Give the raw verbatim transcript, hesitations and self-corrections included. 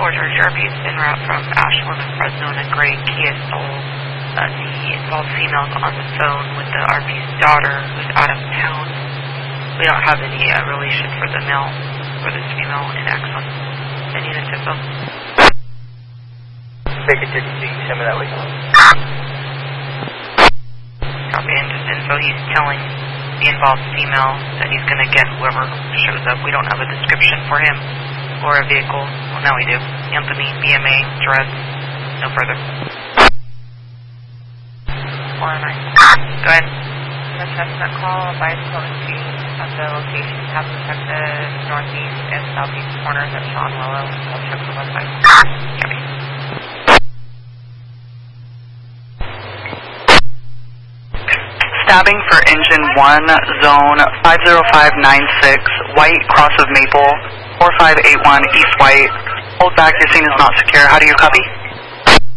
four George R V's en route from Ashland and Fresno in a gray Kia Soul. Uh, the involved female's on the phone with the R V's daughter who's out of town. We don't have any uh, relation for the male, for this female in Exxon. Any units info? Take it to D C, send me that way. Copy, and just info, he's telling the involved female that he's going to get whoever shows up. We don't have a description for him or a vehicle. Well, now we do. Anthony, B M A, dress, no further. four oh nine. Go ahead. The Chestnut call by potency of the location have detected northeast and southeast corners of Sean Willow. I'll check the website. Copy. Stabbing for engine one, zone five zero five nine six, White, cross of Maple, four five eight one East White. Hold back, your scene is not secure. How do you copy?